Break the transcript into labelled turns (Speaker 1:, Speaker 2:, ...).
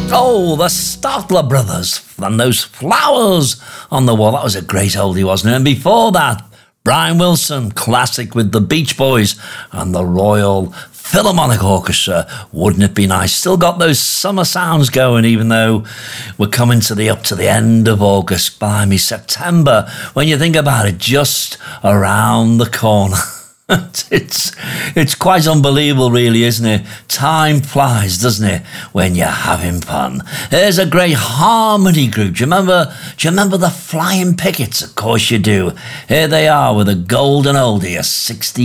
Speaker 1: Oh, the Statler Brothers and those flowers on the wall. That was a great oldie, wasn't it? And before that, Brian Wilson, classic with the Beach Boys and the Royal Philharmonic Orchestra. Wouldn't it be nice? Still got those summer sounds going, even though we're coming up to the end of August. Blimey, September, when you think about it, just around the corner. It's quite unbelievable, really, isn't it? Time flies, doesn't it, when you're having fun? There's a great harmony group. Do you remember the Flying Pickets? Of course you do. Here they are with a golden oldie, a 60